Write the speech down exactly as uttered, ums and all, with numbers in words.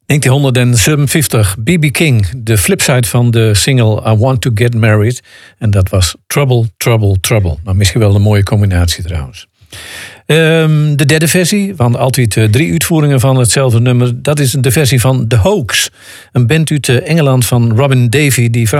negentienhonderdzevenenvijftig, B B King, de flipside van de single I Want To Get Married. En dat was Trouble, Trouble, Trouble. Maar misschien wel een mooie combinatie trouwens. Um, de derde versie, want altijd uh, drie uitvoeringen van hetzelfde nummer. Dat is de versie van The Hoax. Een band uit uh, Engeland van Robin Davey, die